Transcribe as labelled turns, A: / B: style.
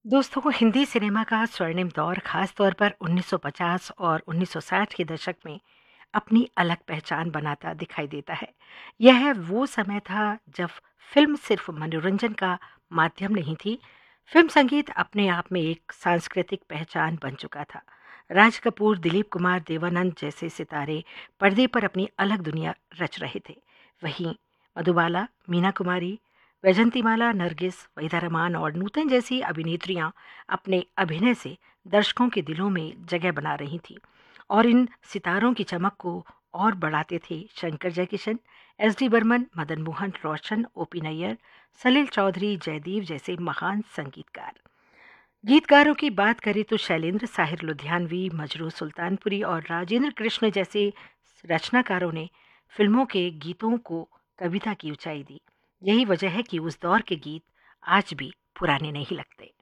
A: दोस्तों, हिंदी सिनेमा का स्वर्णिम दौर खास तौर पर 1950 और 1960 के दशक में अपनी अलग पहचान बनाता दिखाई देता है। यह वो समय था जब फिल्म सिर्फ मनोरंजन का माध्यम नहीं थी, फिल्म संगीत अपने आप में एक सांस्कृतिक पहचान बन चुका था। राज कपूर, दिलीप कुमार, देवानंद जैसे सितारे पर्दे पर अपनी अलग दुनिया रच रहे थे। वहीं मधुबाला, मीना कुमारी, वैजंतीमाला, नरगिस, वहीदा रहमान और नूतन जैसी अभिनेत्रियां अपने अभिनय से दर्शकों के दिलों में जगह बना रही थीं और इन सितारों की चमक को और बढ़ाते थे शंकर जयकिशन, एस डी बर्मन, मदन मोहन, रोशन, ओपी नैयर, सलील चौधरी, जयदीप जैसे महान संगीतकार। गीतकारों की बात करें तो शैलेंद्र, साहिर लुधियानवी, मजरू सुल्तानपुरी और राजेंद्र कृष्ण जैसे रचनाकारों ने फिल्मों के गीतों को कविता की ऊंचाई दी। यही वजह है कि उस दौर के गीत आज भी पुराने नहीं लगते।